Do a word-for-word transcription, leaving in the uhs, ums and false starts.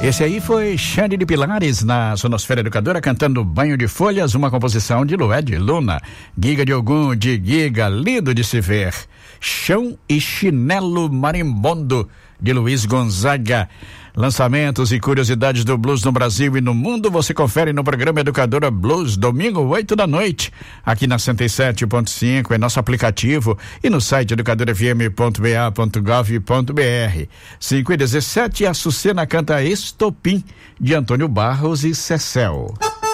Esse aí foi Xande de Pilares na Sonosfera Educadora cantando Banho de Folhas, uma composição de Lué de Luna. Giga de Ogum de Giga, lindo de se ver. Chão e Chinelo Marimbondo de Luiz Gonzaga. Lançamentos e curiosidades do blues no Brasil e no mundo você confere no programa Educadora Blues, domingo, oito da noite, aqui na cento e sete ponto cinco, é nosso aplicativo e no site educadora f m ponto b a ponto gov ponto b r. cinco e dezessete, a Sucena canta Estopim, de Antônio Barros e Cecel.